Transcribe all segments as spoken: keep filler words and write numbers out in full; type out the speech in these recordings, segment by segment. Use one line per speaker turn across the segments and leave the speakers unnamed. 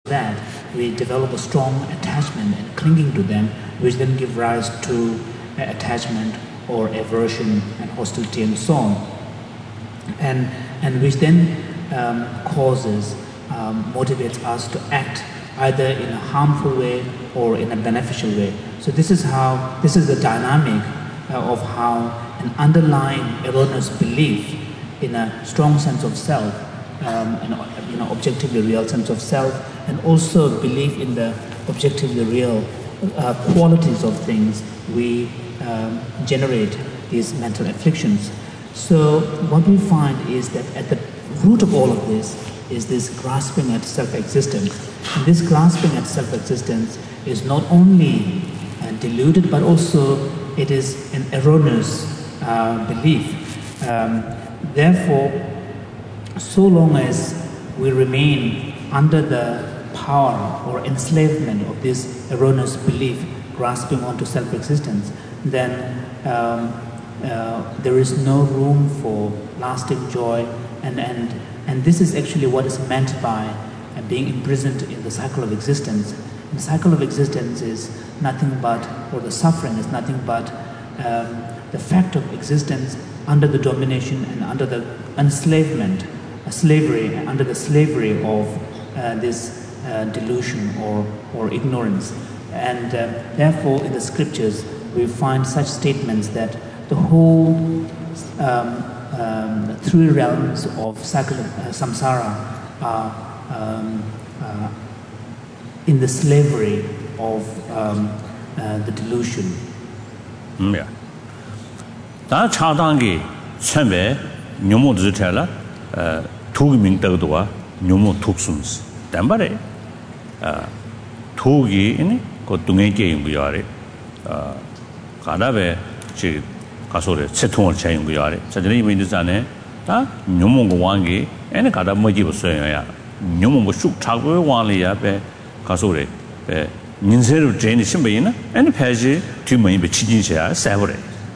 that we develop a strong attachment and clinging to them, which then give rise to uh, attachment or aversion and hostility and so on, and and which then um, causes um, motivates us to act either in a harmful way or in a beneficial way. So this is how this is the dynamic uh, of how an underlying erroneous belief in a strong sense of self, um, an you know objectively real sense of self, and also belief in the objectively real uh, qualities of things, we um, generate these mental afflictions. So what we find is that at the root of all of this is this grasping at self-existence. And this grasping at self-existence is not only uh, deluded, but also it is an erroneous uh, belief. Um, therefore, so long as we remain under the power or enslavement of this erroneous belief, grasping onto self-existence, then um, uh, there is no room for lasting joy, and, and, and this is actually what is meant by uh, being imprisoned in the cycle of existence. And the cycle of existence is nothing but, or the suffering is nothing but um, the fact of existence under the domination and under the enslavement, uh, slavery, under the slavery of uh, this uh, delusion or, or ignorance. And uh, therefore in the scriptures we find such statements that the whole um, um, three realms of cycle of uh, samsara are um, uh, in the slavery of um, uh, the delusion.
Mm, yeah. 다 차단기 처음에 묘모 드텔라 어 투기민도도와 묘모 툭숨스 담바레 어 투기 이니 그 동행계 연구야래 어 가다베 지 가소래 채통을 차 연구야래 저들이 이민들잖아요 다 묘모고 왕기 애네 가다 뭐지 없어요야 묘모 쑥 차고 왕리야 배 가소래 배 민세로 제니 신배이나 애네 패지 뒤머이 배 치진셔야 세버래.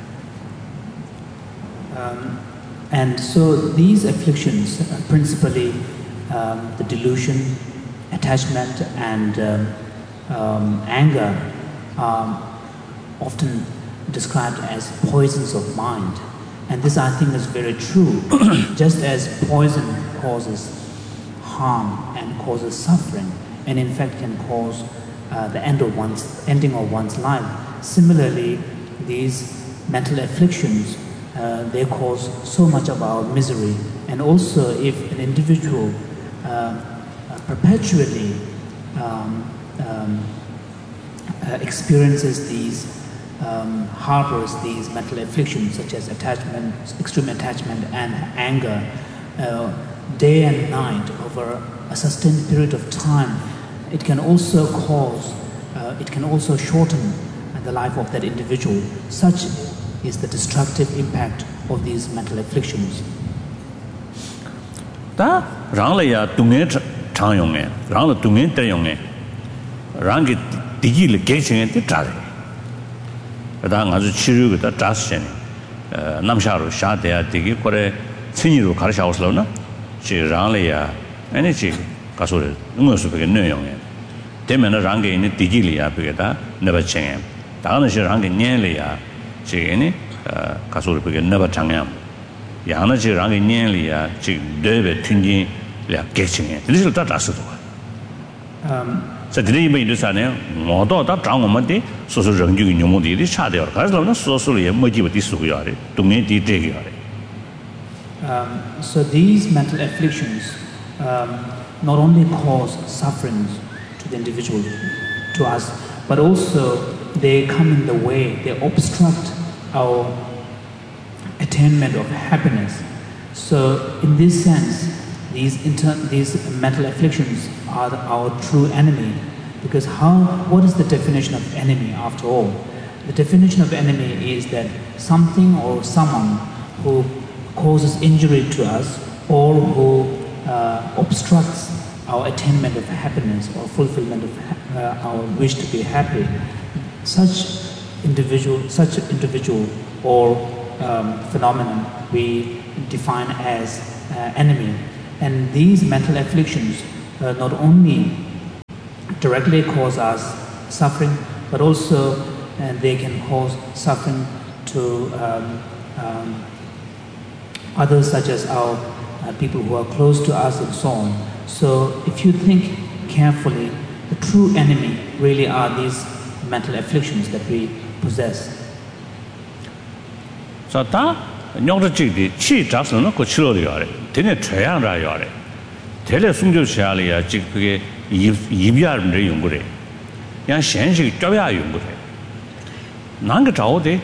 And so these afflictions, uh, principally um, the delusion, attachment, and um, um, anger, are often described as poisons of mind. And this, I think, is very true. Just as poison causes harm and causes suffering, and in fact can cause uh, the end of one's ending of one's life, similarly, these mental afflictions, Uh, they cause so much of our misery. And also if an individual uh, uh, perpetually um, um, uh, experiences these, um, harbors these mental afflictions such as attachment, extreme attachment and anger, uh, day and night over a sustained period of time, it can also cause, uh, it can also shorten the life of that individual. Such is the destructive impact of these mental afflictions.
다 랑라야 둥에 창용에 랑라 둥에 때용에 랑게 디기를 개칭에 뜻자래. 그다음 아주 치료가 자스네. 어 남샤로 샤대야 되기 거래 친이로 가르쳐서나 지 랑라야 에너지 가소래 능어서 그게 내용에 되면은 랑게 있는 디기리야 그게다 내버칭에 다는 시 랑게 녀려야 지니 어 가소를 보게 너버 장양 양의 지랑의 년리야 지 대베 튕긴 야 개칭에 이것을 다 다스도 음 저들이 뭐 이르잖아요 모두 다 장원만데 소소 정규의 녀모들이 차대요 그래서 소소를 뭐지부터 쓰고요래 동네 뒤대기요래
um so these mental afflictions um not only cause sufferings to the individual, to us, but also they come in the way, they obstruct our attainment of happiness. So in this sense, these inter these mental afflictions are the, our true enemy, because how what is the definition of enemy after all? The definition of enemy is that something or someone who causes injury to us or who uh, obstructs our attainment of happiness or fulfillment of uh, our wish to be happy. Such individual, such individual or um, phenomenon we define as uh, enemy. And these mental afflictions uh, not only directly cause us suffering, but also uh, they can cause suffering to um, um, others, such as our uh, people who are close to us and so on. So if you think carefully, the true enemy really are these mental afflictions that we possess.
So that nyongda chigdi chi jasno no ko chilo yore. Tene chayang ra yore. Tele sungjo chali ya chig pge yibya mre yungure. Yang shen shi chobya yungure. Nang chao de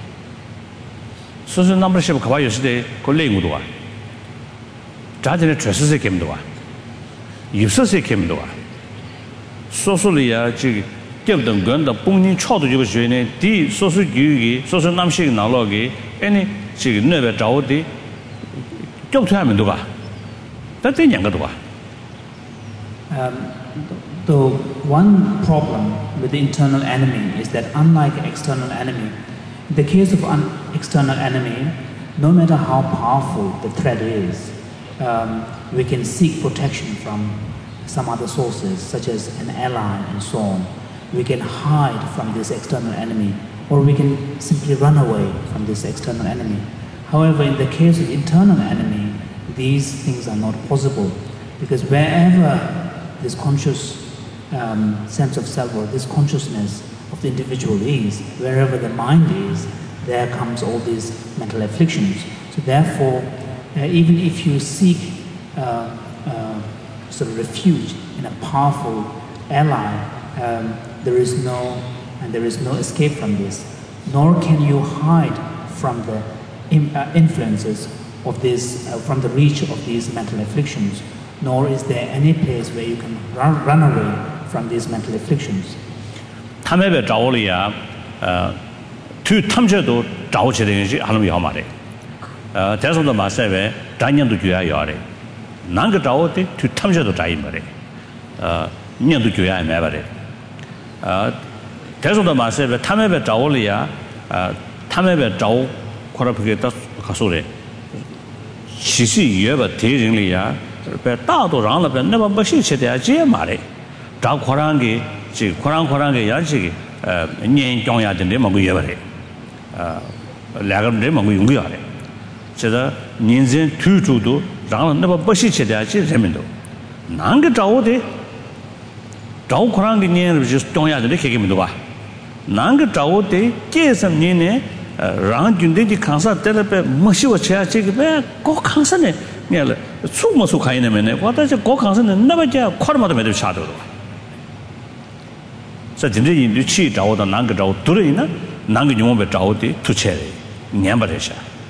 so so number ship ka ba yoside ko lengu do wa. Ja tene chese se kem do wa. Yipsa se kem do wa. So so li ya chig gemdong gun da bongnin chao do jibo shue ne di so so gyu gi so so nam shi na lo gi any chig ne be zhao de jiao tu men do ba. Da de yang ge do ba.
Um, the one problem with the internal enemy is that unlike external enemy, in the case of an external enemy, no matter how powerful the threat is, um, we can seek protection from some other sources, such as an ally and so on. We can hide from this external enemy, or we can simply run away from this external enemy. However, in the case of internal enemy, these things are not possible, because wherever this conscious um, sense of self, or this consciousness of the individual is, wherever the mind is, there comes all these mental afflictions. So therefore, uh, even if you seek uh, uh, sort of refuge in a powerful ally, um, there is no and there is no escape from this. Nor can you hide from the in, uh, influences of this, uh, from the reach of these mental afflictions. Nor is there any place where you can run, run away from these mental afflictions.
탐해배 자올이야 어 투 탐제도 자오치는 시 하는 요 말에 어 대선도 마세베 단년도 줘야 요래 난그 자오데 투 탐제도 자이 말에 어 년도 줘야 매 말에 어 대선도 마세베 탐해배 자올이야 어 탐해배 자오 코라프게 다 가소래 시시 예바 대ring리야 大多让了边那么不是吃的这嘛嘞，找扩张给这扩张扩张给也是呃年中呀的那么个月嘞，呃两个人么个用个嘞，这个年人推出都让了那么不是吃的这人们都，哪个找的找扩张的年就是中呀的那些个么多吧，哪个找的这什么年呢？呃让军队的抗杀得了被没许我吃这个呗搞抗杀呢。 네, 숨어 속하이 내면에 와다지 고강선은 나바자 코르마도 매도 차도로. 자, 진짜 이 루치 자오다 난가 자오 들으이나 난가 용어배 자오디 투체래. 냠바래샤.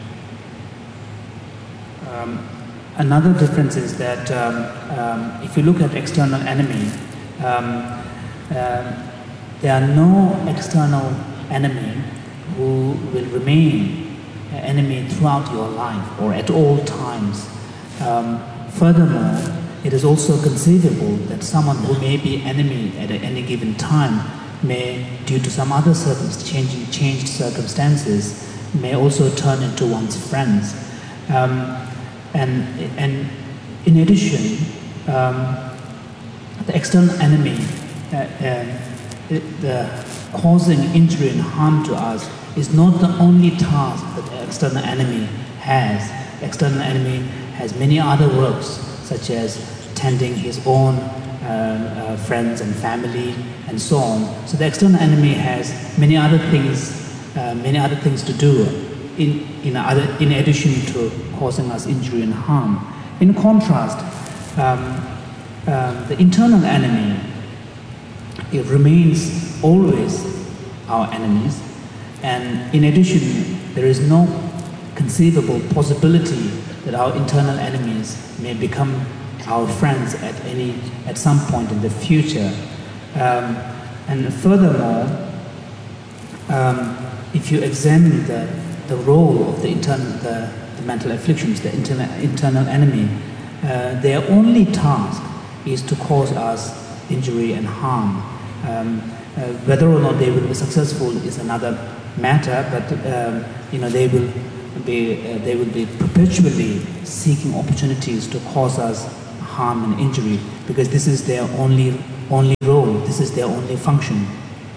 Um another difference is that um, um, if you look at external enemy, um, uh, there are no external enemy who will remain an enemy throughout your life or at all times. Um, furthermore, it is also conceivable that someone who may be enemy at any given time may, due to some other changing, changed circumstances, may also turn into one's friends. Um, and, and in addition, um, the external enemy uh, uh, the, the causing injury and harm to us is not the only task that the external enemy has. The external enemy has many other works, such as tending his own uh, uh, friends and family, and so on. So the external enemy has many other things, uh, many other things to do, in in other in addition to causing us injury and harm. In contrast, um, um, the internal enemy, it remains always our enemies, and in addition, there is no conceivable possibility that our internal enemies may become our friends at any at some point in the future. Um, and furthermore, um, if you examine the, the role of the internal the, the mental afflictions, the internal internal enemy, uh, their only task is to cause us injury and harm. Um, uh, whether or not they will be successful is another matter, but um, you know they will. Be, uh, they will be perpetually seeking opportunities to cause us harm and injury, because this is their only only role, this is their only function.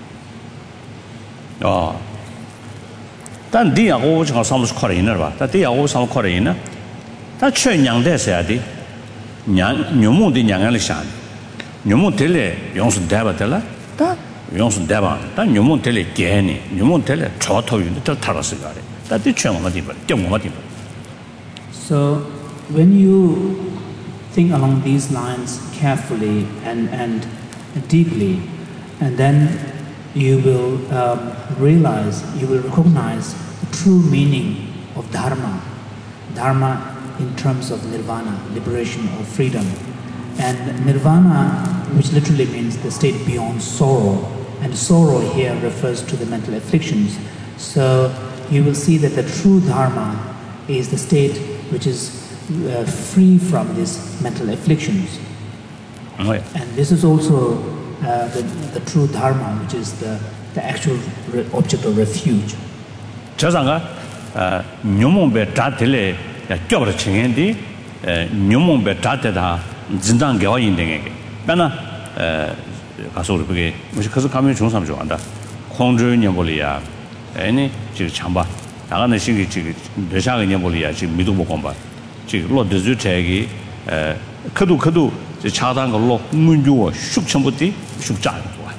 Oh. Then the Ago sounds Korean, but the Ago sound Korean. That Chen Yang Desadi, Yang Numu di Yang Alishan. Numu tele, Yons Dabatella, that Yons Daban, that Numu tele Geni, Numu tele Choto, the Tarasigari. That the Chen Madiba.
So when you think along these lines carefully and, and deeply, and then you will um, realize, you will recognize the true meaning of Dharma. Dharma in terms of nirvana, liberation or freedom. And nirvana, which literally means the state beyond sorrow, and sorrow here refers to the mental afflictions. So you will see that the true Dharma is the state which is uh, free from these mental afflictions.
Oh, yeah.
And this is also uh, the, the true Dharma, which is the, the actual re object of refuge.
저상가 녀몽베 다텔레 껴버려 칭엔디 녀몽베 다테다 진단 개와 인댕에게 나나 가서 우리 그게 무슨 그래서 가면 중삼 좋아한다 공주 녀볼이야 아니 지금 참봐 나가는 신기 지금 몇샤가 녀볼이야 지금 미도 못 건봐 지금 로드즈 책이 에 크도 크도 저 차단 걸로 문주어 숙천부터 숙장 좋아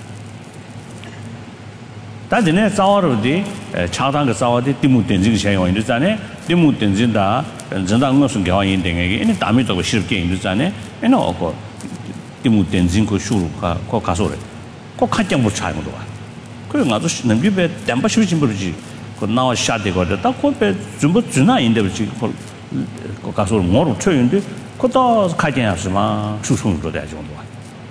다진에 싸워로디 차단 그 싸워디 디무 된진 현용 인도잖아요 디무 된진다 전당 것은 개화인 등에게 이 담이 더 쉽게 인도잖아요 에너 그 디무 된진 그 수루가 그 가서래 꼭 한장 못 차는 거야 그래 가서 남비배 담바 쉬진 버지 그 나와 샤데 거다 딱 코페 좀 주나 인데 버지 그 가서 뭐로 쳐인데 그다 가진하지마 수수로 돼 정도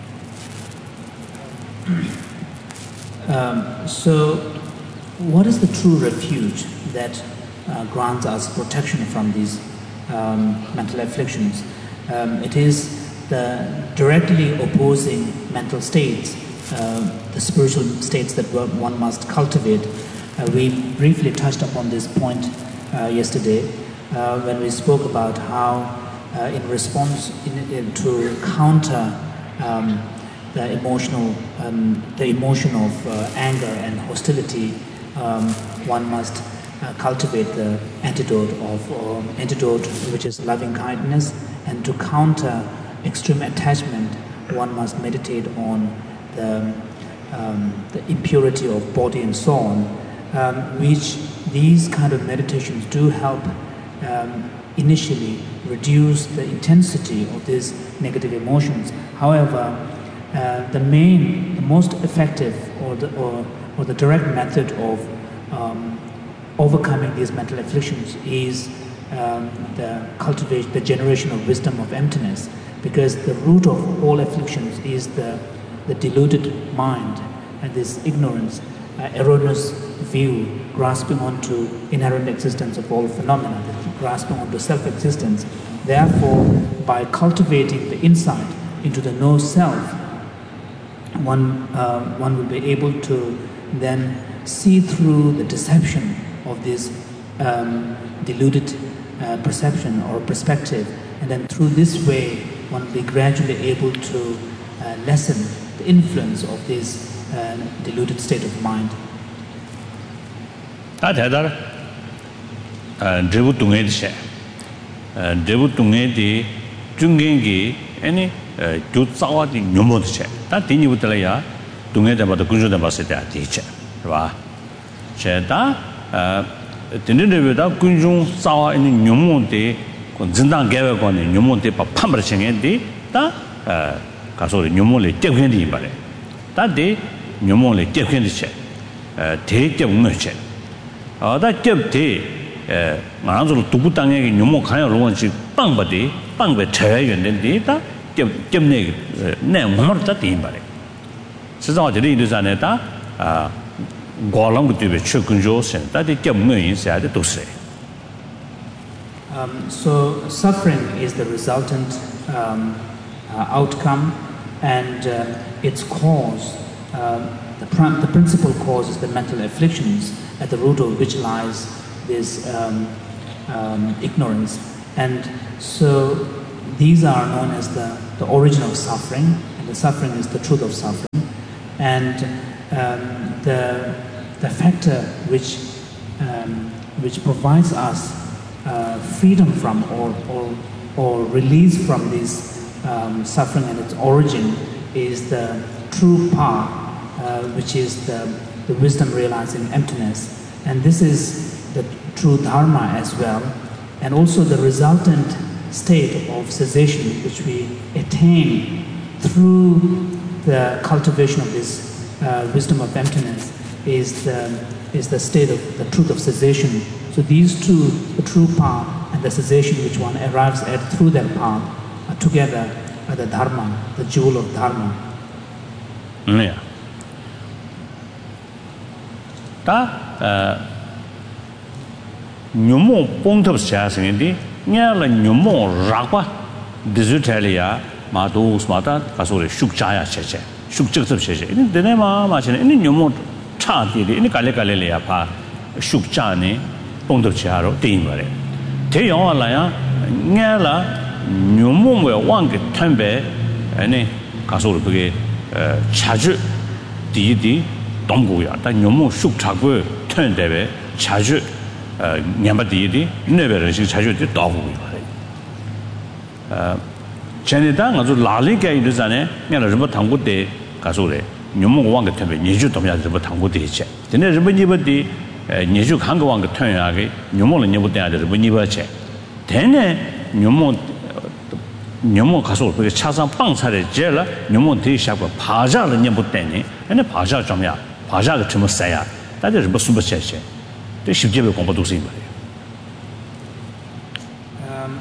Um, so, what is the true refuge that uh, grants us protection from these um, mental afflictions? Um, it is the directly opposing mental states, uh, the spiritual states that one must cultivate. Uh, we briefly touched upon this point uh, yesterday uh, when we spoke about how, uh, in response in, in, to counter um, the emotional, um, the emotion of uh, anger and hostility, um, one must uh, cultivate the antidote of um, antidote, which is loving kindness, and to counter extreme attachment, one must meditate on the, um, the impurity of body and so on, um, which these kind of meditations do help um, initially reduce the intensity of these negative emotions. However, Uh, the main, the most effective or the, or, or the direct method of um, overcoming these mental afflictions is um, the cultivation, the generation of wisdom of emptiness, because the root of all afflictions is the, the deluded mind and this ignorance, uh, erroneous view, grasping onto inherent existence of all phenomena, grasping onto self-existence. Therefore, by cultivating the insight into the no-self, one uh, one will be able to then see through the deception of this um, deluded uh, perception or perspective, and then through this way one will be gradually able to uh, lessen the influence of this uh, deluded state of mind.
다들 제부 동해지 제부 동해지 중간기 아니 주 싸워지 녀모드체 다 뒤니부터야 동해대마다 군주대 봤을 때 뒤체 봐 제다 어 드는데보다 군중 싸워 있는 녀모데 그 진단 계획관의 녀모데 바 판벌 생인데 다 가서 녀모를 떼견이 말해 다데 녀모를 떼견이 체 대대 운너체 어다 겹대 에 만으로 두고 땅에 녀모 가요 로원지 빵바디 빵베 제외연된데 다 겹겹네 내 몸을 다 띠인바래. 스자들이 이르잖아다. 아 고랑부터 최근조선 다들 겹네 인사도 도세.
Um so suffering is the resultant um, uh, outcome, and uh, its cause uh, the pr- the principal cause is the mental afflictions, at the root of which lies this um, um, ignorance, and so these are known as the, the origin of suffering, and the suffering is the truth of suffering, and um, the the factor which um, which provides us uh, freedom from or or or release from this um, suffering and its origin is the true path, uh, which is the, the wisdom realizing emptiness, and this is the true dharma as well, and also the resultant state of cessation which we attain through the cultivation of this uh, wisdom of emptiness is the is the state of the truth of cessation. So these two, the true path and the cessation which one arrives at through that path, are together are the dharma, the jewel of dharma.
Yeah. Ta nyumo pongtop sia singdi nya la nyumo rakwa dizutalia ma do smata kasore shukchaya cheche shukchuk cheche ini dene ma ma chene ini nyumo cha di ini kale kale le ya pha shukcha ne pongtop sia ro tin bare te yaw la ya nya la nyumo we wang ge thambe ani kasore bege chaju di di donggu ya ta nyumo shukcha go thön debe chaju nyambadi never is charged dog. Uh, Chanitang, as Lalika in the Zane, Yanazuba Tango de Casole, Numo Wanga Tempe, Nizu Tomia Tango de Che. The Nezubadi, Nizu Hangawanga Turnage, Numo and Nebuta, the Winiva Che. Then Numo Numo Castle, because Chasam Pangs had a jailer, Numo T Shapa, Paja and Nebutani, and a Paja Jamia, Paja Timosaya. That is Basuba Cheche.
Um,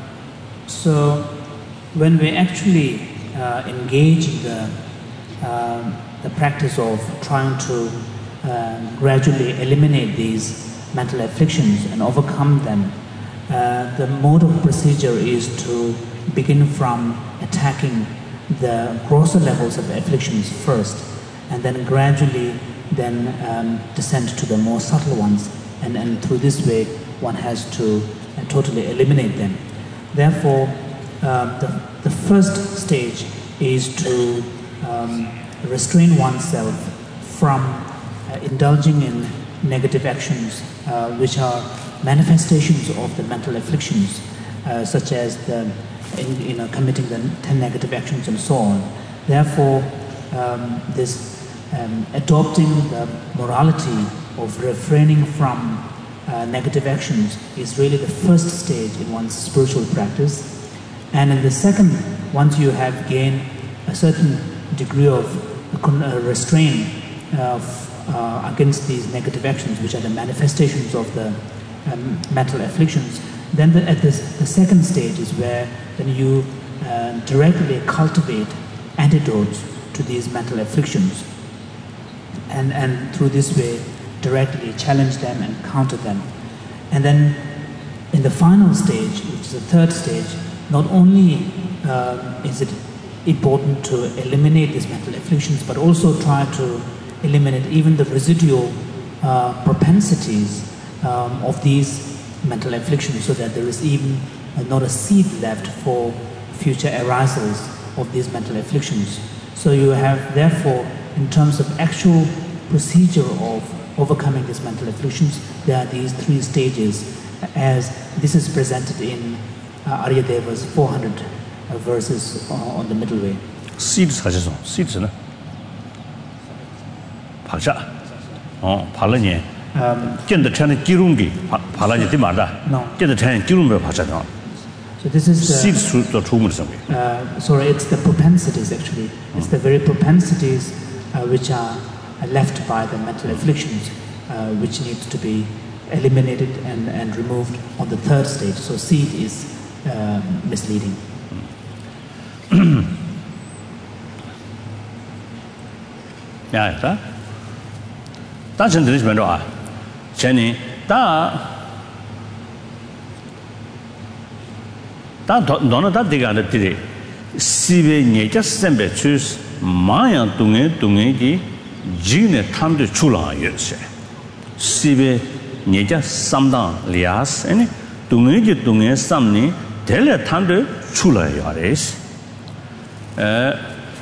so when we actually uh, engage in the, uh, the practice of trying to uh, gradually eliminate these mental afflictions and overcome them, uh, the mode of procedure is to begin from attacking the grosser levels of afflictions first, and then gradually then um, descend to the more subtle ones. And, and through this way, one has to uh, totally eliminate them. Therefore, uh, the, the first stage is to um, restrain oneself from uh, indulging in negative actions, uh, which are manifestations of the mental afflictions, uh, such as the, in, you know, committing the ten negative actions and so on. Therefore, um, this um, adopting the morality of refraining from uh, negative actions is really the first stage in one's spiritual practice. And in the second, once you have gained a certain degree of uh, restraint uh, uh, against these negative actions, which are the manifestations of the um, mental afflictions, then the, at this, the second stage is where then you uh, directly cultivate antidotes to these mental afflictions. And, and through this way, directly challenge them and counter them. And then in the final stage, which is the third stage, not only uh, is it important to eliminate these mental afflictions, but also try to eliminate even the residual uh, propensities um, of these mental afflictions, so that there is even uh, not a seed left for future arisals of these mental afflictions. So you have, therefore, in terms of actual procedure of overcoming these mental afflictions, there are these three stages, as this is presented in uh, Aryadeva's four hundred uh, verses uh, on the middle way.
Seeds, seeds, no? Pacha. Oh, Palanya. Get the China Kirungi, Palanya Timada.
No.
Get the China Kirumba Pacha.
So this is the,
seeds to the
uh, sorry, it's the propensities actually. It's the very propensities uh, which are left by the mental afflictions, uh, which needs to be eliminated and, and removed on the third stage. So seed is uh, misleading.
Yeah, that. That's in this matter. Jenny, that. That don't that dig on the day. See, you just send it to Maya Dunge Dunge. Jine tam de chula yese sibe nyeja samdang lias ene dunge ji dunge samni dele tam de chula yares eh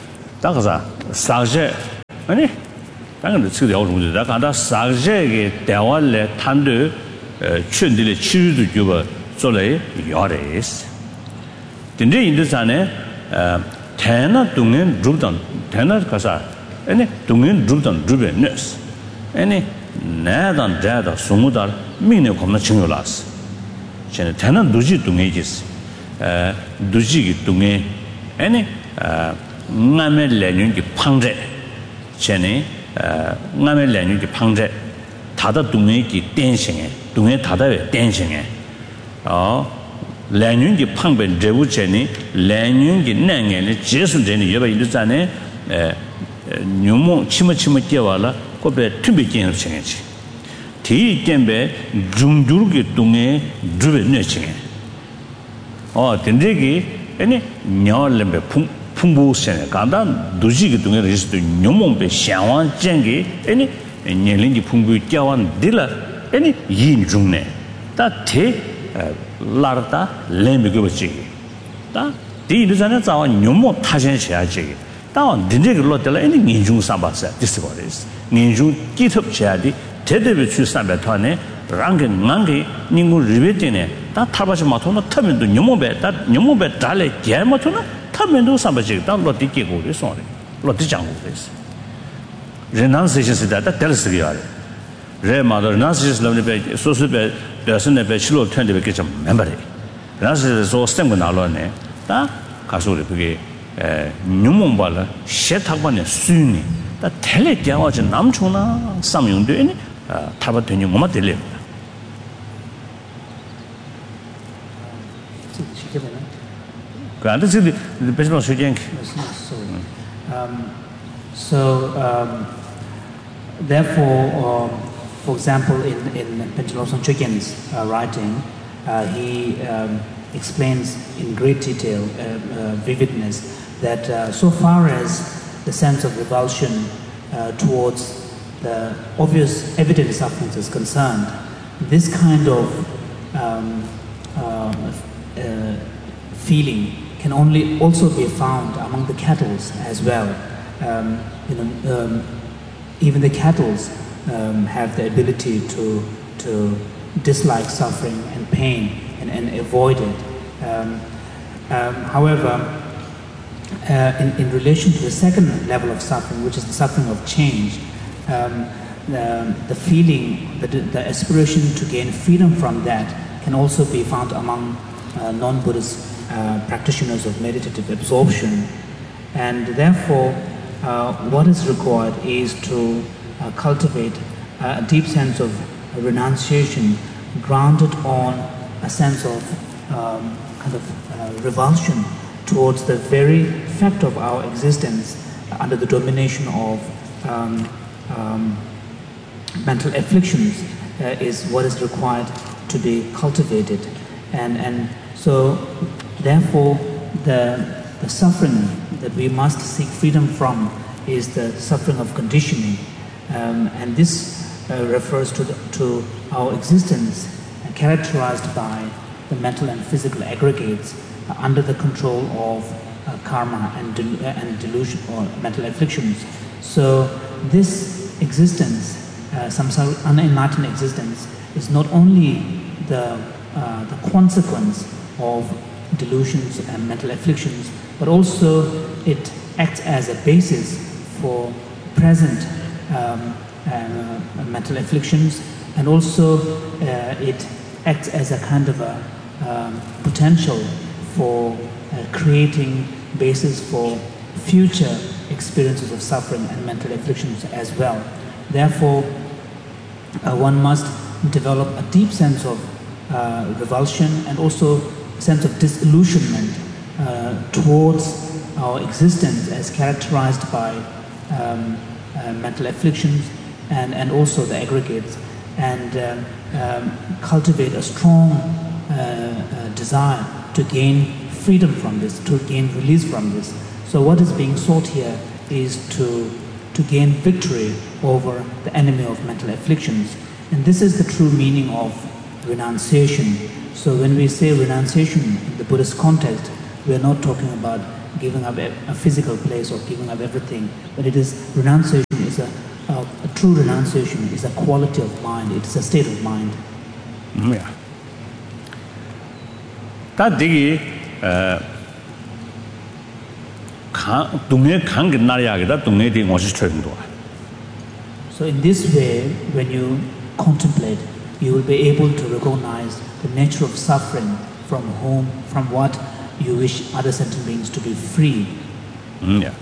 다가서 사제 아니 당연히 지금 요 정도 다 간다 사제의 대화를 탄도 춘들의 치유도 주고做了 요래스 근데 인도산에 대나 동은 루던 대나 가서 아니 동은 루던 루베너스 아니 나단 자다 소무달 민에 겁나 증요라스 쟤네 대나 누지 동에지스 에 누지기 동에 아니 ngame lenyun ki phangre chene ngame lenyun ki phangre thada dungye ki tenshing dungye thada we tenshing 어 lenyun ki phangbe rebu chene lenyun ki nangye ne jesu jene yeba indu zane nyumo chima chima kyawala kobe tumbe kyen chenge chi ti kembe jungdur ki dungye drube ne chenge 어 된데기 아니 녀lembe 풍 풍부세네 간다 두지기 동에 리스트 녀몽베 샤완 쟁기 아니 녀린기 풍부 껴완 딜라 아니 인중네 다테 라르다 렘비고지 다 디르자네 자와 녀몽 타전셔야지 다원 딘데기 로텔 아니 인중 삼바세 디스고레스 인중 기톱 셔야디 제대로 주 삼바토네 랑게 낭게 닝고 리베티네 다 타바시 마토노 타면도 녀몽베 다 녀몽베 달레 게마토나 타면도 삼바지 다 로디 깨고리 소리 로디 장고 그랬어 레난세시스다 다 텔스기야 레마도 레난세시스 러브네 소스베 베스네베 실로 텐데베 게좀 멤버리 레난세시스 소 스템고 나로네 다 가소리 그게 에 녀몽발라 셰탁반에 수니 다 텔레 깨와지 남초나 삼용되니 타바되니 뭐마 텔레
Um, so, um, therefore, um, for example, in, in Penteloson Chugyen's uh, writing, uh, he um, explains in great detail, uh, uh, vividness, that uh, so far as the sense of revulsion uh, towards the obvious evident sufferings is concerned, this kind of um, uh, uh, feeling can only also be found among the cattle as well. Um, you know, um, even the cattle um, have the ability to to dislike suffering and pain and, and avoid it. Um, um, however, uh, in, in relation to the second level of suffering, which is the suffering of change, um, the, the feeling, the, the aspiration to gain freedom from that can also be found among uh, non-Buddhist Uh, practitioners of meditative absorption, and therefore uh, what is required is to uh, cultivate a deep sense of renunciation grounded on a sense of um, kind of uh, revulsion towards the very fact of our existence under the domination of um, um, mental afflictions uh, is what is required to be cultivated, and and so therefore, the, the suffering that we must seek freedom from is the suffering of conditioning, um, and this uh, refers to, the, to our existence uh, characterized by the mental and physical aggregates uh, under the control of uh, karma and, del and delusion or mental afflictions. So this existence, uh, samsara, unenlightened existence, is not only the, uh, the consequence of delusions and mental afflictions, but also it acts as a basis for present um, uh, mental afflictions, and also uh, it acts as a kind of a um, potential for uh, creating basis for future experiences of suffering and mental afflictions as well. Therefore, uh, one must develop a deep sense of uh, revulsion and also sense of disillusionment uh, towards our existence as characterized by um, uh, mental afflictions and, and also the aggregates, and um, um, cultivate a strong uh, uh, desire to gain freedom from this, to gain release from this. So what is being sought here is to, to gain victory over the enemy of mental afflictions. And this is the true meaning of renunciation. So when we say renunciation in the Buddhist context, we are not talking about giving up a, a physical place or giving up everything, but it is renunciation is a, a, a true renunciation is a quality of mind. It is a state of mind.
Yeah. That digi uh dunge khang ge na ya ge da dunge di ngo shi chön do.
So in this way, when you contemplate, you will be able to recognize the nature of suffering from whom, from what you wish other sentient beings to be free.
Mm, yeah.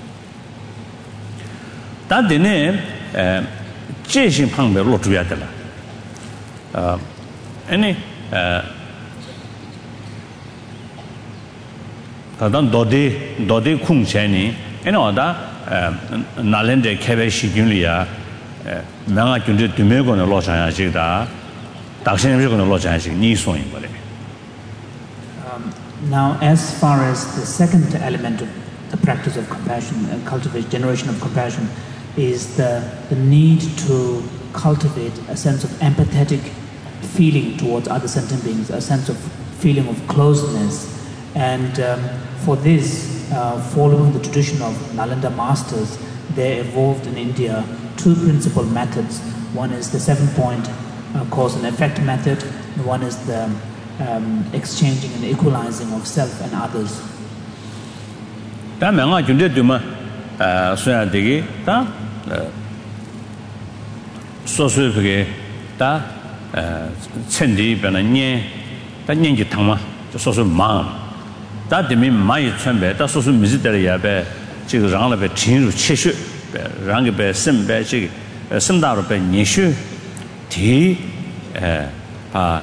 That dine uh je xin phang be lo zhu ya de la. Uh any uh 다단 도디 도디 쿵체니 에노다 나렌데 케베 시균리야 명아 군제 두메고는 로상야 지다 당신님들은 로상야시 니 소인 거래.
Now, as far as the second element of the practice of compassion and cultivate generation of compassion is the, the need to cultivate a sense of empathetic feeling towards other sentient beings, a sense of feeling of closeness. And um, for this, uh, following the tradition of Nalanda masters, they evolved in India two principal methods. One is the seven-point uh, cause and effect method, and one is the um, exchanging and equalizing of self and others.
Da menga junde duma uh soya degi da so so pege da chendi bena nye da nyen ji tangma so so ma da de min mai chunbe da so so mi de ya be ji ge rang le be jin ru qie xue be rang ge be sem be ji sem da ru be ni xue ti eh pa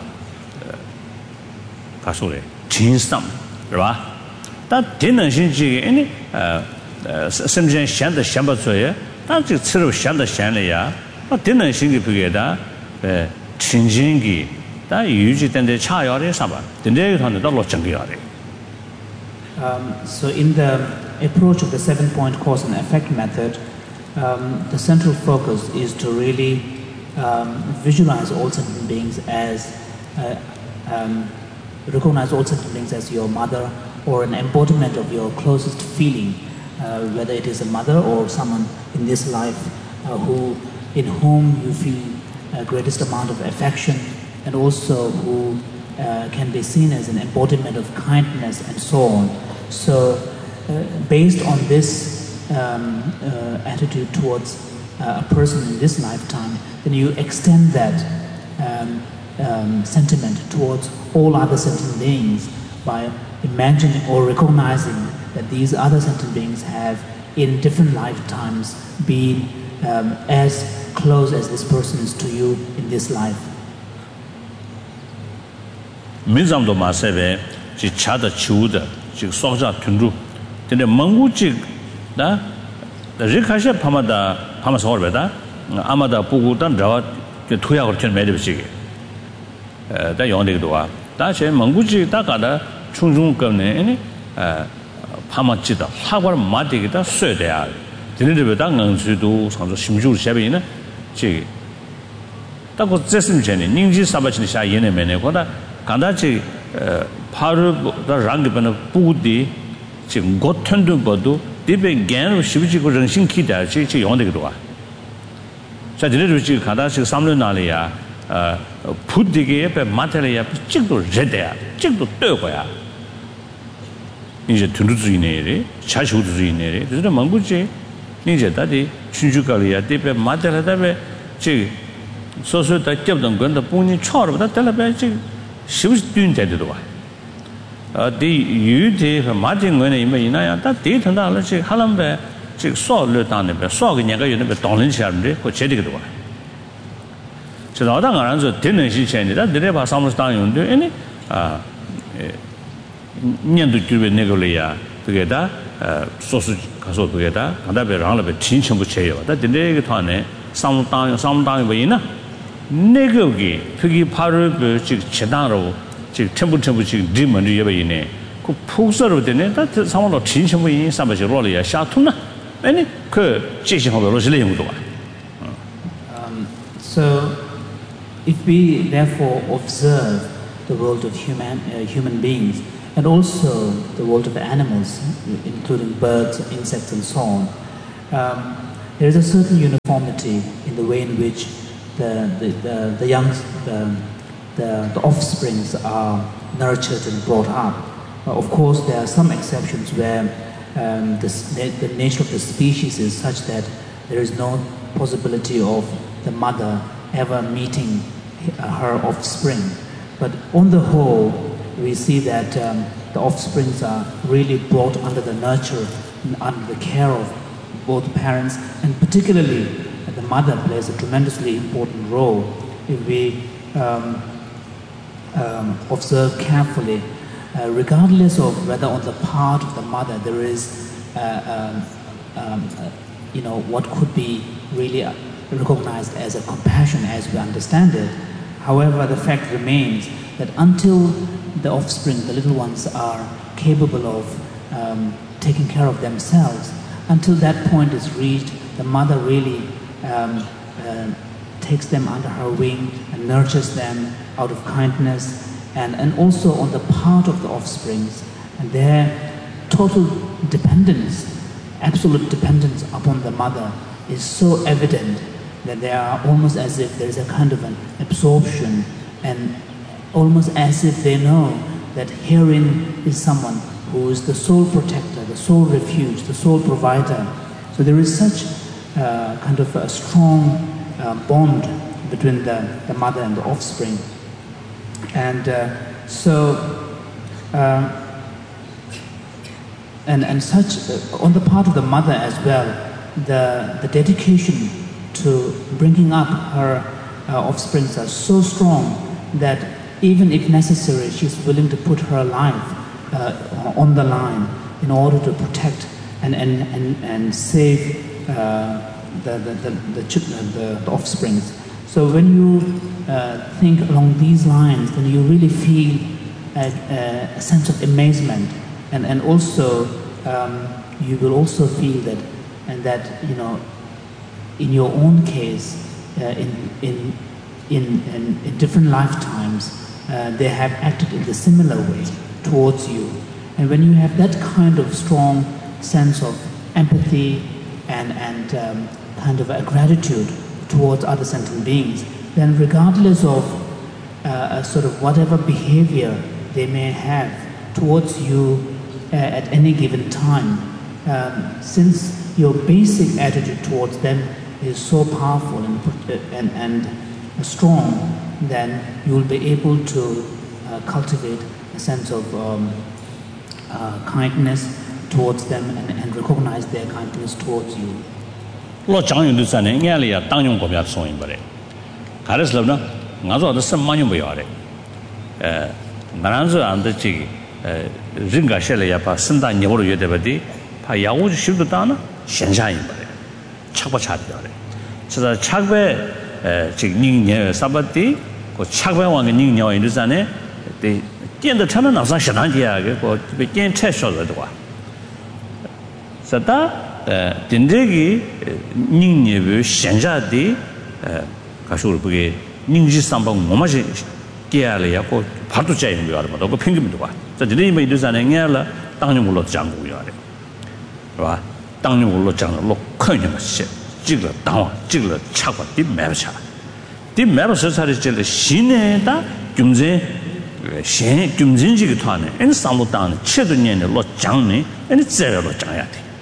pa so le jin sam 是吧 但真能性这个呢呃呃甚至想的想不出来但这吃肉想的想了呀那真能性的不给的呃亲近的但有些等的差要的啥吧等这个他们到了整个要的
Um, so in the approach of the seven-point cause and effect method, um, the central focus is to really um, visualize all sentient beings as, uh, um, recognize all sentient beings as your mother or an embodiment of your closest feeling, uh, whether it is a mother or someone in this life uh, who, in whom you feel uh, greatest amount of affection, and also who uh, can be seen as an embodiment of kindness and so on. So, uh, based on this um, uh, attitude towards uh, a person in this lifetime, then you extend that um, um, sentiment towards all other sentient beings by imagining or recognizing that these other sentient beings have, in different lifetimes, been um, as close as this person is to you in this life.
민zam도 마세베 지 차다 치우다 지 소자 튼루 근데 멍구지 나 리카샤 파마다 파마서 얼베다 아마다 보고단 자와 투약을 전 매듭지게 에다 용되기도 와 다시 멍구지 다가다 충중 거네 아니 에 파마지다 사과를 맞대기다 써야 돼야 되는데 당응수도 상조 심주를 샤베이나 지 딱고 제스님 전에 닝지 사바치니 샤 예네메네 거다 간다지 파르 랑게번의 부디 지금 고튼도 봐도 디베 겐으로 십지고 정신 기다 지 용되기도 와. 자, 저래도 지금 가다시 삼년 날이야. 어, 부디게 옆에 마텔이야. 찍도 제대야. 찍도 떠고야. 이제 둔두주의네리, 자주주의네리. 그래서 망구지. 이제 다디 춘주가리야. 디베 마텔하다베 지 소소다 접던 건데 본인 처음부터 달라베 지 십시 뛴데도 와. 어, 디 유디 마진 거네 이면 이나야 다 데이터다 지 하람베 지 소를 당네 베 소가 년가 요네 베 동는 사람들 그 제대로 와. 저 나당 안에서 되는 시체니다. 내려 봐 사무소 당연데 아니 아 년도 주변 내걸이야. 그게다 어 소수 가서 그게다 간다베 랑라베 진천부 제요. 다 근데 그 안에 사무 당 사무 당이 뭐이나 내거기 그게 바로 그 지금 제단으로 지금 첨부 첨부 지금 리먼이 예배이네. 그 폭설로 되네. 다 상황로 진심부 인 삼바시 로리야 샤투나. 아니 그 지신하고 로실의 용도가.
Um so if we therefore observe the world of human uh, human beings and also the world of the animals, including birds, insects, and so on. Um, there is a certain uniformity in the way in which the the the, the young the, the the offsprings are nurtured and brought up. Uh, of course, there are some exceptions where um, the, the nature of the species is such that there is no possibility of the mother ever meeting her offspring. But on the whole, we see that um, the offsprings are really brought under the nurture and under the care of both parents, and particularly uh, the mother plays a tremendously important role. If we um, um, observe carefully, uh, regardless of whether on the part of the mother there is, uh, um, um, uh, you know, what could be really recognized as a compassion as we understand it. However, the fact remains that until the offspring, the little ones, are capable of um, taking care of themselves, until that point is reached, the mother really um, uh, takes them under her wing and nurtures them out of kindness, and, and also on the part of the offsprings, and their total dependence, absolute dependence upon the mother is so evident that they are almost as if there is a kind of an absorption, and almost as if they know that herein is someone who is the sole protector, the sole refuge, the sole provider. So there is such uh, kind of a strong uh, bond between the, the mother and the offspring. And uh, so, uh, and, and such, uh, on the part of the mother as well, the, the dedication to bringing up her uh, offsprings are so strong that even if necessary, she's willing to put her life uh, on the line in order to protect and, and, and, and save uh, the, the, the, the, the, the offsprings. So when you uh, think along these lines, then you really feel a, a sense of amazement, and, and also um, you will also feel that, and that, you know, in your own case, uh, in, in, in, in, in different lifetimes, uh, they have acted in the similar way towards you. And when you have that kind of strong sense of empathy and, and um, kind of a gratitude towards other sentient beings, then regardless of uh, sort of whatever behavior they may have towards you uh, at any given time, um, since your basic attitude towards them is so powerful and, and, and strong, then you will be able to uh, cultivate a sense of um, uh, kindness towards them and, and recognize their kindness towards you.
Lo chang yung du san ne nya le ya tang yung ko bya so yin ba de ga de slo na nga zo de sem ma yung ba ya de eh nga zo an de chi eh rin ga she le ya pa sin da nye bo lo yue de ba de pa ya wo shi du da na xian sha yin ba de chak ba cha de ya de so da chak be eh chi ning nye sa ba de ko chak be wang ge ning nye yin du san ne de dian de cha na na sa sha dan ji ya ge ko be dian che sho de wa sa da 딘데기 닝니베 현자디 가쇼르부게 닝지 삼방 뭐마지 깨알이야고 바도 짜이는 거 알아. 그 핑계도 봐. 저 드리면 이도산에 냐라 당뇨물로 장고요. 봐. 당뇨물로 장로 큰일 맞지. 찍어 당와 찍어 차고 뒤 매버차. 뒤 매버서 살이질 신에다 금제 신 금진지기 토하네. 엔 삼로당 쳇도년에 로 장네. 엔 제로 장야 돼.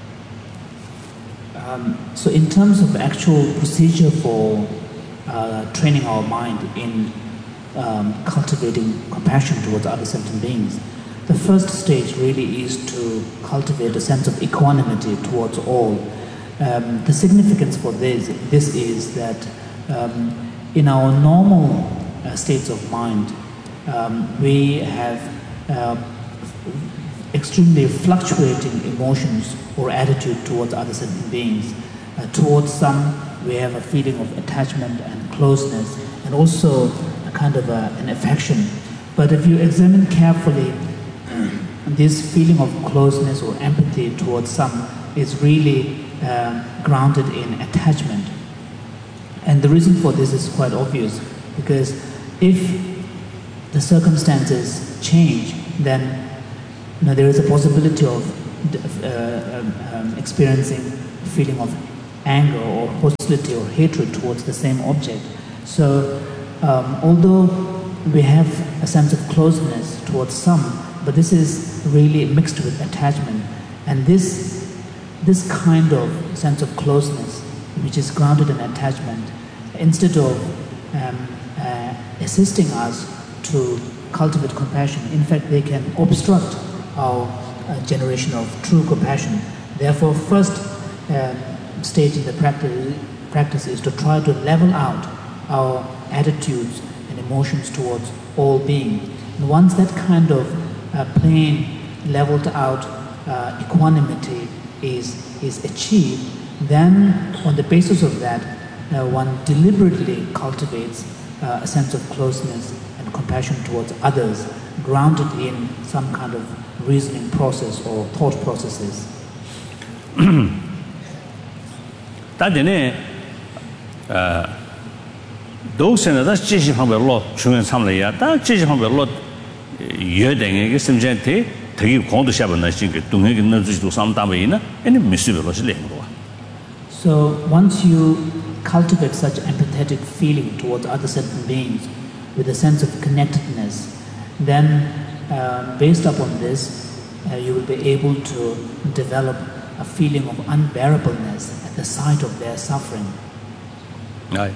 Um, so in terms of actual procedure for uh, training our mind in um, cultivating compassion towards other sentient beings, the first stage really is to cultivate a sense of equanimity towards all. Um, the significance for this, this is that um, in our normal uh, states of mind, um, we have uh, extremely fluctuating emotions or attitude towards other sentient beings. Uh, towards some, we have a feeling of attachment and closeness, and also a kind of a, an affection. But if you examine carefully, this feeling of closeness or empathy towards some is really uh, grounded in attachment. And the reason for this is quite obvious, because if the circumstances change, then Now, there is a possibility of uh, um, um, experiencing a feeling of anger or hostility or hatred towards the same object. So, um, although we have a sense of closeness towards some, but this is really mixed with attachment. And this, this kind of sense of closeness, which is grounded in attachment, instead of um, uh, assisting us to cultivate compassion, in fact, they can obstruct our uh, generation of true compassion. Therefore, first uh, stage in the practice, practice is to try to level out our attitudes and emotions towards all being. And once that kind of uh, plane leveled out uh, equanimity is, is achieved, then on the basis of that, uh, one deliberately cultivates uh, a sense of closeness and compassion towards others, grounded in some kind of reasoning process or thought processes.
다데네 어 도선에다 지시 방법을 로 중요한 참을이야. 다 지시 방법을 로 여댕에게 심전테 되게 공도 샤번나 신게 동행이 넣어주지도 상담이나 아니 미스별로 실행으로.
So once you cultivate such empathetic feeling towards other sentient beings with a sense of connectedness, then uh, based upon this, uh, you will be able to develop a feeling of unbearableness at the sight of their suffering.
Right.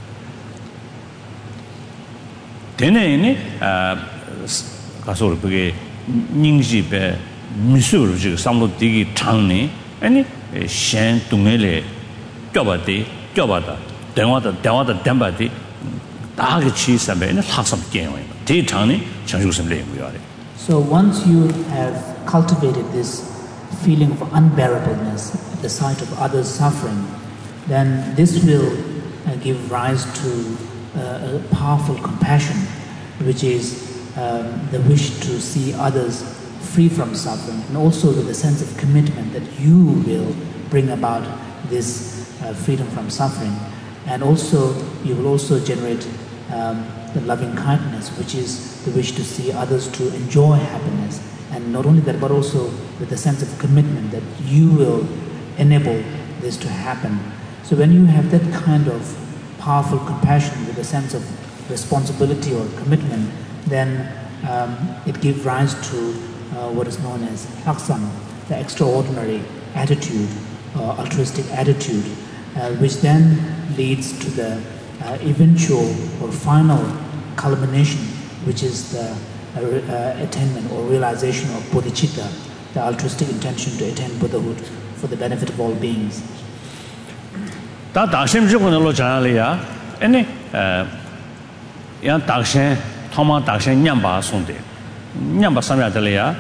되네니 아 가서 그게 닝지배 미수로 지금 상로 되게 장네 아니 셴 동네에 껴봐대 껴봐다 대화다 대화다 담바대 다게 치사배는 학습 게임이야 되게 장네 장주심래 거야.
So once you have cultivated this feeling of unbearableness at the sight of others suffering, then this will uh, give rise to uh, a powerful compassion, which is um, the wish to see others free from suffering, and also with a sense of commitment that you will bring about this uh, freedom from suffering. And also, you will also generate um, the loving kindness, which is the wish to see others to enjoy happiness. And not only that, but also with a sense of commitment that you will enable this to happen. So when you have that kind of powerful compassion with a sense of responsibility or commitment, then um, it gives rise to uh, what is known as haksam, the extraordinary attitude, uh, altruistic attitude, uh, which then leads to the uh, eventual or final culmination, which is the uh, uh, attainment or realization of bodhicitta, the altruistic intention to attain Buddhahood for the benefit of all beings.
다 다심 지고는 잘이야. 아니 어 야 다신 토마 다신 냠바 손데. 냠바 삼야들이야.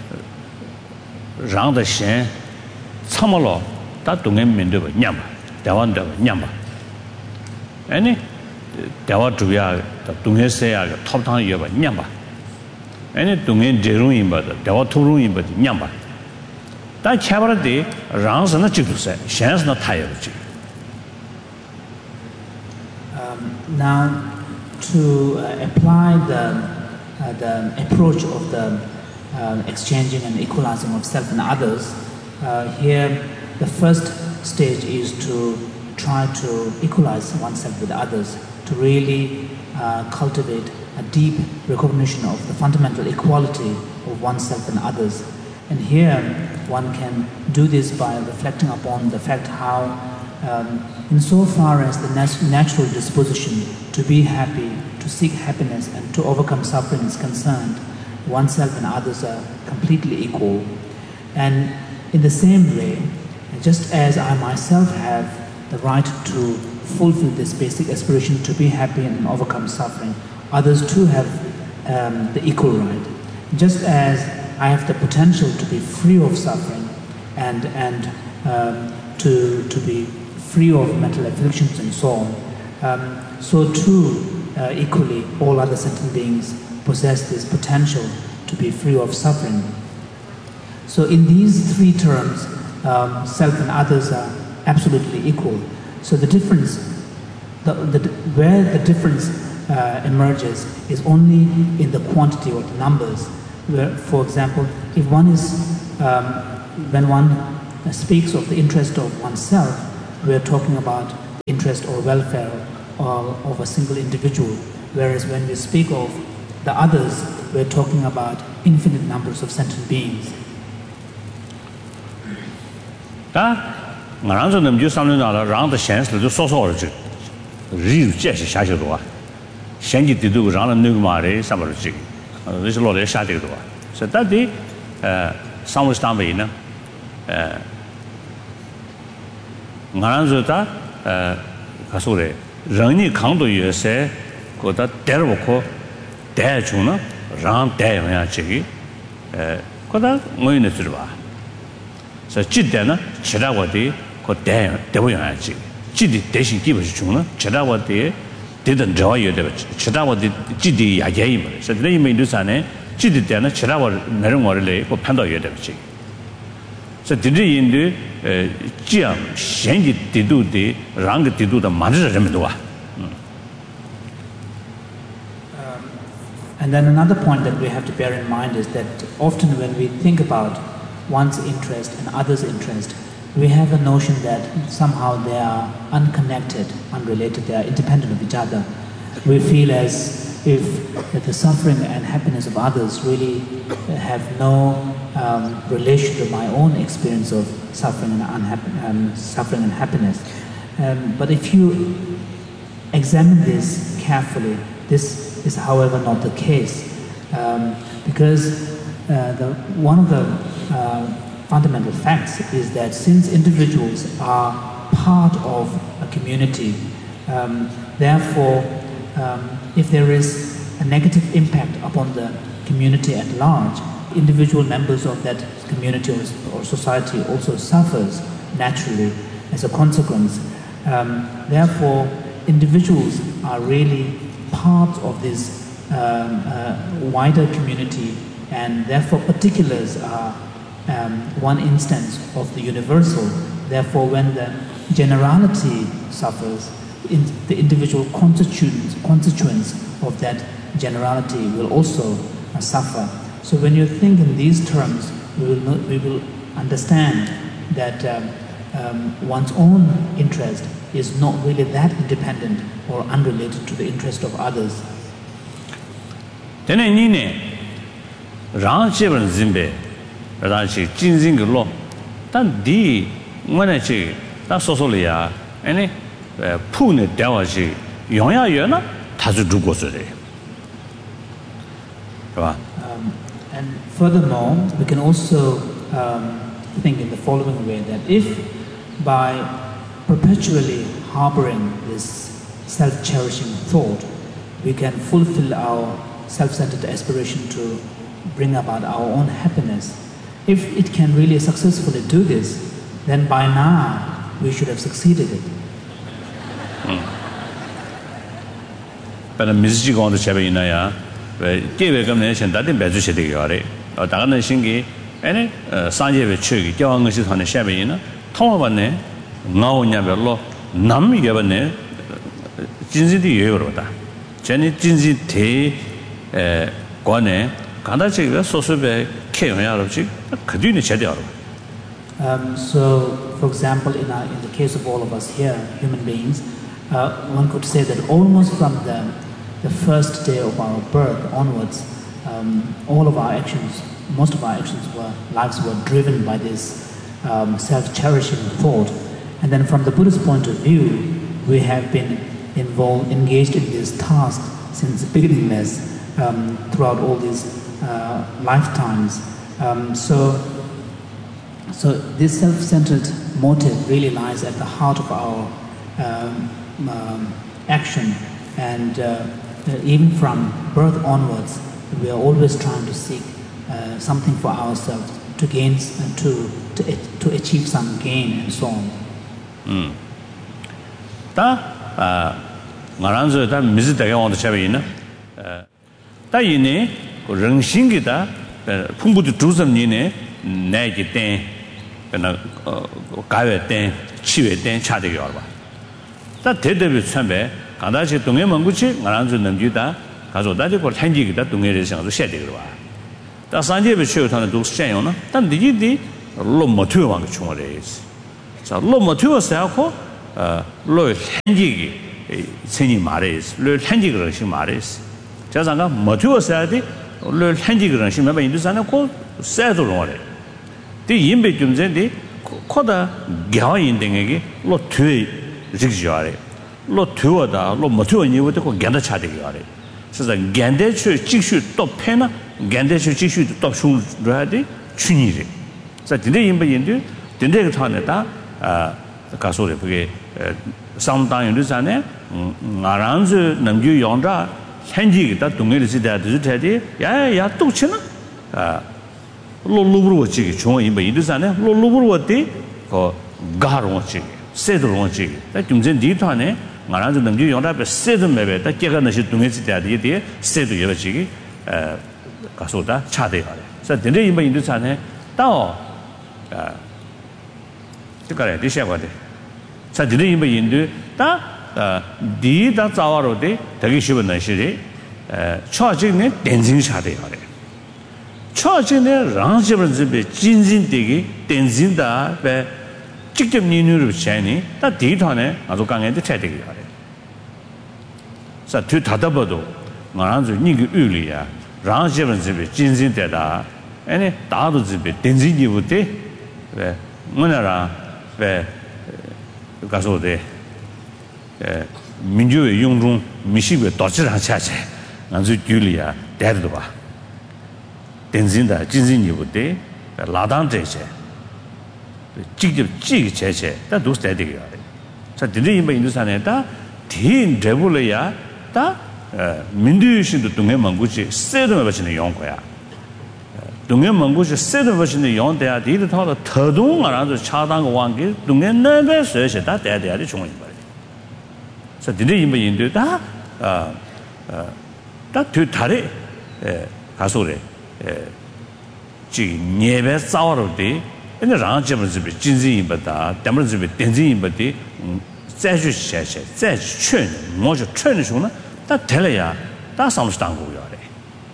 랑의 참말로 다 동에 민도 냠바. 대원도 냠바. 아니 대화 주야 동해세야 톱탕 여바 냠바. 아니 동해 제롱이 바다 대화 토롱이 바다 냠바. 다 차버데 랑선의 지도세. 셴스나 타여지.
Now, to uh, apply the, uh, the approach of the uh, exchanging and equalizing of self and others, uh, here the first stage is to try to equalize oneself with others, to really uh, cultivate a deep recognition of the fundamental equality of oneself and others. And here one can do this by reflecting upon the fact how Um, insofar as the nat- natural disposition to be happy, to seek happiness and to overcome suffering is concerned, oneself and others are completely equal. And in the same way, just as I myself have the right to fulfill this basic aspiration to be happy and overcome suffering, others too have um, the equal right. Just as I have the potential to be free of suffering and, and um, to, to be free of mental afflictions and so on, um, so too, uh, equally, all other sentient beings possess this potential to be free of suffering. So in these three terms, um, self and others are absolutely equal. So the difference, the, the, where the difference uh, emerges is only in the quantity or the numbers. where, for example, if one is, um, when one speaks of the interest of oneself, we are talking about interest or welfare or, of a single individual, whereas when we speak of the others, we are talking about infinite numbers of sentient beings.
다 나랑서 넘주 삼는다라 랑의 현실을 좀 소소하지. 리루 제시 샤셔도와. 현지 뒤도 랑의 누구 말에 삼을지. 그래서 로래 샤되도와. 그래서 다디 에 상무스tambe이나 에 나랑서다 에 가서래 랑이 강도 요새 거다 데려고 대중은 랑 대용야지. 에 거다 뭐이네 들어봐. 그래서 지대는 지라고디 그 대, 대보여야지. 지디 대신 기본이 중은 지라고디 되던 저와요 되고 지라고디 지디 야제이 말. 그래서 내 이미도산에 지디 때는 지라고 내는 거를 그 판도해야 되지. 그래서 디디 인도 지야 현지 디도디 랑 디도다 만들어지면 좋아.
And then another point that we have to bear in mind is that often when we think about one's interest and others' interest, we have a notion that somehow they are unconnected, unrelated, they are independent of each other. We feel as if that the suffering and happiness of others really have no um, relation to my own experience of suffering and, unhapp- um, suffering and happiness. Um, but if you examine this carefully, this is however not the case, um, because uh, the, one of the Uh, fundamental facts is that since individuals are part of a community, um, therefore, um, if there is a negative impact upon the community at large, individual members of that community or, or society also suffers naturally as a consequence. Um, therefore, individuals are really part of this um, uh, wider community, and therefore particulars are Um, one instance of the universal. Therefore, when the generality suffers, in the individual constituents, constituents of that generality will also uh, suffer. So when you think in these terms, we will, not, we will understand that um, um, one's own interest is not really that independent or unrelated to the interest of others.
그다시 진진글로 단디 뭐네지 다 소소리야 아니 푸네 대화시 영야여나 다주 두고서래 봐.
And furthermore, we can also um, think in the following way, that if by perpetually harboring this self-cherishing thought, we can fulfill our self-centered aspiration to bring about our own happiness, if it can really successfully do this, then by now we should have succeeded it.
But the music on the Chabinaya, gave a combination that in Bezushidi, or Dana Shingi, any Sanje Chug, Young on the Shabina, Tomabane, now Nabello, Nam Yavane, Jinzi Euroda, Jenny Jinzi Te Guane, Kandachi, so so
Um, so, for example, in, our, in the case of all of us here, human beings, uh, one could say that almost from the, the first day of our birth onwards, um, all of our actions, most of our actions were, lives were driven by this um, self-cherishing thought. And then from the Buddhist point of view, we have been involved, engaged in this task since beginningless um, throughout all these uh, lifetimes. Um, so, so this self-centered motive really lies at the heart of our um, um, action, and uh, even from birth onwards, we are always trying to seek uh, something for ourselves, to gain, uh, to, to to achieve some gain, and so on.
음. 다 말한서 다 미즈다가 온다 차베이나. 어. 다 이네 그 정신기다 풍부도 두섬니네 내기 때 그나 가외 때 치외 때 차되게 와 봐. 다 대대비 참배 가다시 동해 먼구치 말한서 넘기다 가서 다지 걸 현지기다 동해를 생각도 셔야 되거 봐. 다 산제베 쉬어타는 도 시행요나 단 디디디 로 모티브만 총어레스 자 로 모티브스하고 어로 현지기 생이 말레스 로 현지 그런식 말레스 자상가 모티브스하디 로 현지 그런식 매번 인도산에 고 세도로래 디 임베 좀제디 코다 겨인등에게 로 뒤에 직지하래 로 뒤어다 로 모티브니부터 고 견다 차대기하래 그래서 견대추 직수 또 패나 견대추 직수 또 슈라디 춘이래 자 근데 임베 인도 근데 그 타네다 아 가소래 그게 상당히 나란즈 남주 용자 현지가 동네를 지다도 되지 야야 똑치나 아 로로브로치 좀 임베 인도산에 로로브로치 그 가로치 세도로치 다 좀전 뒤타네 나란즈 남주 용자 세도 매베 다 깨가나시 동네 지다디 디 세도 여버치 에 가소다 차대요 자 근데 임베 인도산에 또 아 그래 되셔거든 자 드리 임베 인도 다 디다 자와로데 되게 쉬운 날씨리 에 초진에 댄징샤데 하래 초진에 랑집을 진진되게 댄진다 배 직접 니누르 샤니 다 디타네 아주 강에도 차되게 하래 자 뒤 다다버도 나랑저 니그 의리야 랑집을 진진되다 아니 다도 집에 댄진이부터 왜 뭐나라 왜 가서데 에 민주의 용중 미식의 도치랑 차체 아주 줄이야 대도 봐 댄진다 진진이부터 라단제체 직접 찌기 제체 다 도스대되게 하래 자 드리 임바 인도산에다 딘 레블이야 다 민주신도 동해 망고지 세도에 버치는 용거야 동해 망고지 세도 버치는 용대야 디도 타도 더동 알아서 차당 왕기 동해 내배 서서 다 대대야리 중앙이 말이야 자 드리 임바 인도다 아다 뒤다리 에 가소래 에 지 예배 싸워로디 근데 랑집을 집에 진진이보다 때문에 집에 댄진이보다再去写写再去劝我就劝的时候呢他得了呀他上是当过呀的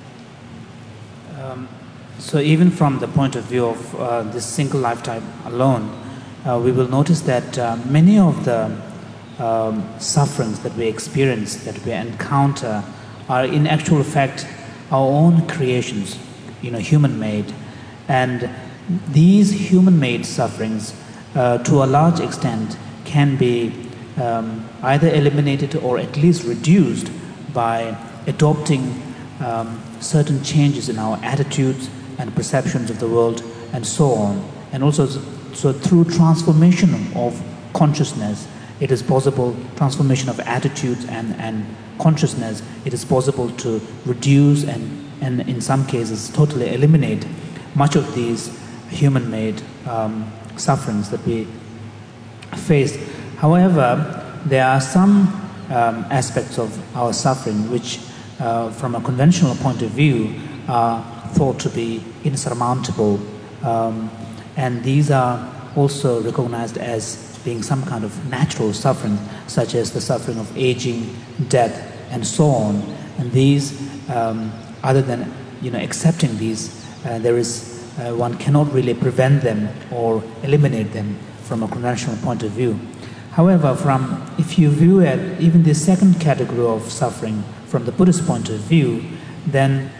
So even from the point of view of uh, this single lifetime alone, uh, we will notice that uh, many of the um, sufferings that we experience, that we encounter, are in actual fact our own creations, you know, human-made. And these human-made sufferings, uh, to a large extent, can be um, either eliminated or at least reduced by adopting um, certain changes in our attitudes and perceptions of the world and so on. And also, so through transformation of consciousness, it is possible, transformation of attitudes and, and consciousness, it is possible to reduce and, and in some cases totally eliminate much of these human-made um, sufferings that we face. However, there are some um, aspects of our suffering which, uh, from a conventional point of view, are thought to be insurmountable, um, and these are also recognized as being some kind of natural suffering, such as the suffering of aging, death, and so on. And these, um, other than you know accepting these, uh, there is uh, one cannot really prevent them or eliminate them from a conventional point of view. However, from if you view it, even the second category of suffering from the Buddhist point of view, then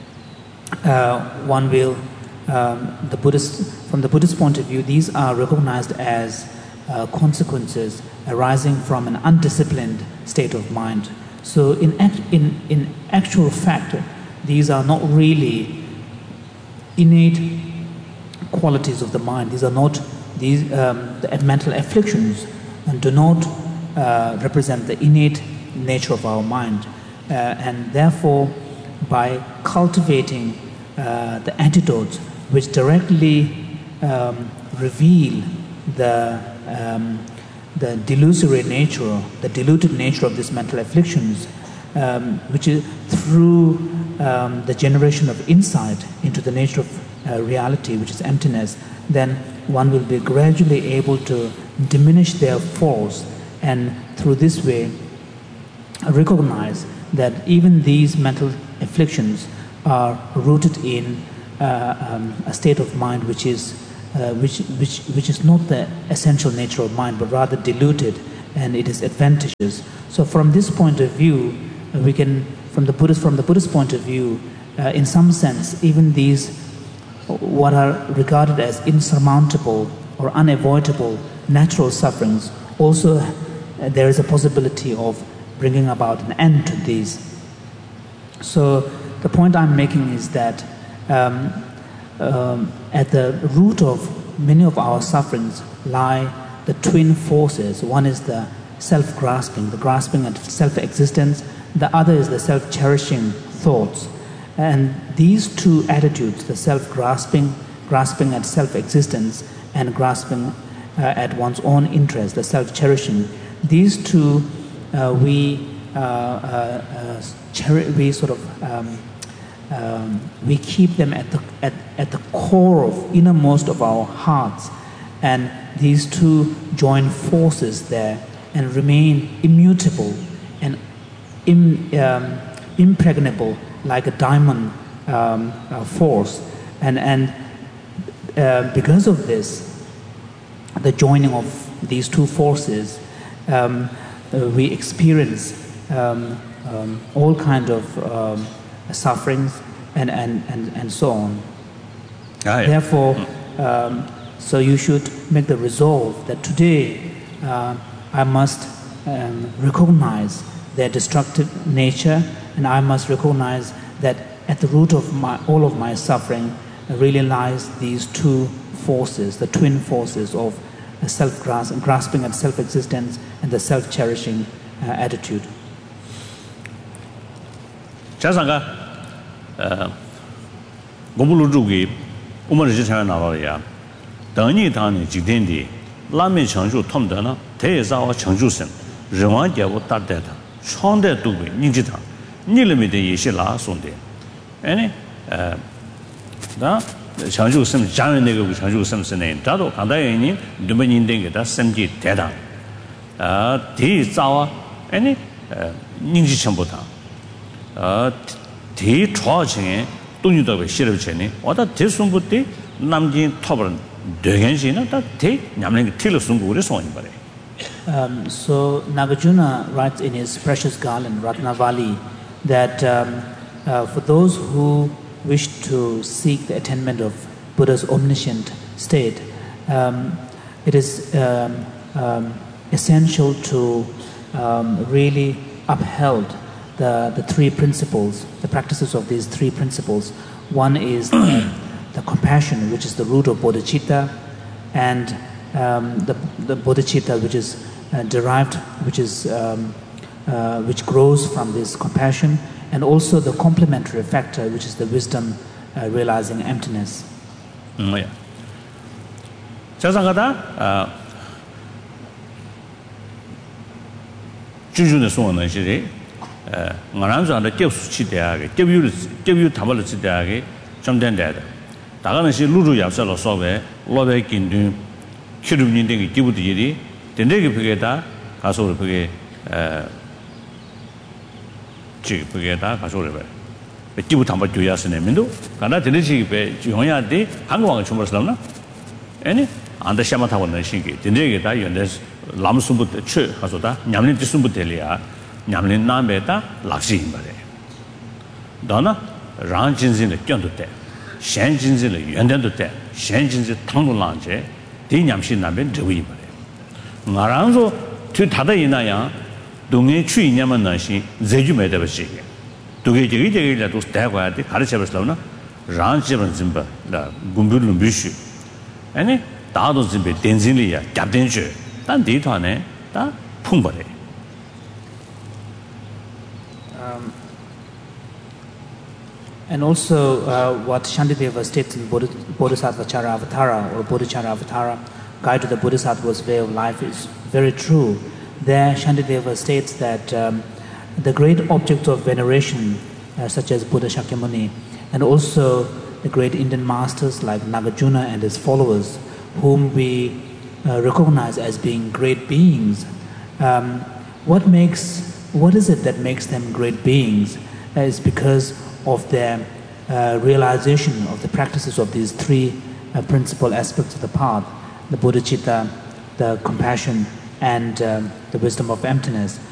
uh, one will, um, the Buddhist, from the Buddhist point of view, these are recognized as uh, consequences arising from an undisciplined state of mind. So, in act, in in actual fact, these are not really innate qualities of the mind. These are not these um, the mental afflictions, and do not uh, represent the innate nature of our mind, uh, and therefore, by cultivating uh, the antidotes which directly um, reveal the um, the delusory nature, the diluted nature of these mental afflictions, um, which is through um, the generation of insight into the nature of uh, reality, which is emptiness, then one will be gradually able to diminish their force, and through this way recognize that even these mental afflictions are rooted in uh, um, a state of mind which is uh, which which which is not the essential nature of mind, but rather diluted, and it is advantageous. So from this point of view, uh, we can from the Buddhist from the Buddhist point of view, uh, in some sense, even these what are regarded as insurmountable or unavoidable natural sufferings, also uh, there is a possibility of bringing about an end to these. So the point I'm making is that um, um, at the root of many of our sufferings lie the twin forces. One is the self-grasping, the grasping at self-existence. The other is the self-cherishing thoughts. And these two attitudes, the self-grasping, grasping at self-existence, and grasping uh, at one's own interest, the self-cherishing, these two uh, we uh, uh, uh, cheri- we sort of um, um, we keep them at the at, at the core of innermost of our hearts, and these two join forces there and remain immutable and im, um, impregnable, like a diamond um, uh, force, and and uh, because of this, the joining of these two forces, um, uh, we experience um, um, all kind of um, sufferings and, and, and, and so on.
Ah, yeah.
Therefore, um, so you should make the resolve that today uh, I must um, recognize their destructive nature, and I must recognize that at the root of my, all of my suffering really lies these two forces, the twin forces of self-grasping at self-existence and the self-cherishing uh, attitude.
자상가 어 고불로 주기 우머지 잘 나와야等你当你几天的拉面成就通的呢대사와成就선人王节我打得他创的都被你知道你里面的也是拉送的哎呃那成就什么家人那个成就什么是呢他都看到人呢你们认定给他身体太大啊第一早啊哎呢呃你是全部他어 대 초ချင်းတုံညတော့ပဲရှိရချင်းနေဝါတာဒေဆုံဘုတေနမ်ဂျင်းထောဘန်ဒေဂန်ရှိနာတာတေညမ်လင်းတီလဆုံကိုရဆိုရင်ပါလေ
Um, so Nagarjuna writes in his precious garland Ratnavali that um, uh, for those who wish to seek the attainment of Buddha's omniscient state, um, it is um, um, essential to um, really uphold the, the three principles, the practices of these three principles. One is the, the compassion, which is the root of bodhicitta, and um, the, the bodhicitta, which is uh, derived, which is um, uh, which grows from this compassion, and also the complementary factor, which is the wisdom uh, realizing emptiness.
음, 예. 자상하다. 아, 주주의 소원은 시리. 에, 나란자의 접수치대하게, 접유 접유 담을 치대하게 좀 된다다. 다가는 시 루루 yap살로 소베, 로베 긴든 키르민데 기부들이 된데게 그게다 가서를 그게 에 지 그게다 가서를 배. 기부 담을 줘야스네 민도. 가나 되는지 배 용야데 한국왕 주물었나? 아니 안다 샤마타고는 신기. 된데게 다 연대 람숨부터 최 가서다 냠린 뒤숨부터리아. 냠린 남에다 락시인 말에. 너나 랑진진의 견도 때. 셴진진의 연대도 때. 셴진진 탕로랑제 대냠신 남에 저위 말에. 나랑서 저 다다 이나야 동에 추이냐만 나시 제주매다 버시게. 두개 저기 저기라도 대과야 돼. 가르쳐 버스라나. 랑지번 진바 라 군불은 비슈. 아니 다도 진베 덴진리야. 잡된주. 단 디토네. 다 풍버래.
Um, and also uh, what Shantideva states in Bodhi, Bodhisattva Charavatara or Bodhicharyavatara, Guide to the Bodhisattva's Way of Life, is very true. There Shantideva states that um, the great objects of veneration uh, such as Buddha Shakyamuni, and also the great Indian masters like Nagarjuna and his followers, whom we uh, recognize as being great beings, um, what makes What is it that makes them great beings? Uh, is because of their uh, realization of the practices of these three uh, principal aspects of the path, the bodhicitta, the compassion, and um, the wisdom of emptiness,